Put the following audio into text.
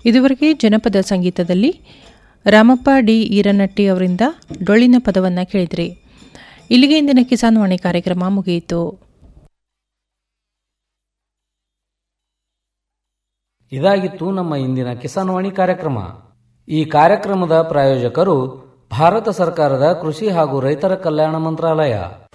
ಇದುವರೆಗೆ ಜನಪದ ಸಂಗೀತದಲ್ಲಿ ರಾಮಪ್ಪ ಡಿ ಈರನಟ್ಟಿ ಅವರಿಂದ ಡೊಳ್ಳಿನ ಪದವನ್ನು ಕೇಳಿದ್ರಿ. ಇಲ್ಲಿಗೆ ಇಂದಿನ ಕಿಸಾನ್ ವಾಣಿ ಕಾರ್ಯಕ್ರಮ ಮುಗಿಯಿತು. ಇದಾಗಿತ್ತು ನಮ್ಮ ಇಂದಿನ ಕಿಸಾನ್ ವಾಣಿ ಕಾರ್ಯಕ್ರಮ. ಈ ಕಾರ್ಯಕ್ರಮದ ಪ್ರಾಯೋಜಕರು ಭಾರತ ಸರ್ಕಾರದ ಕೃಷಿ ಹಾಗೂ ರೈತರ ಕಲ್ಯಾಣ ಮಂತ್ರಾಲಯ.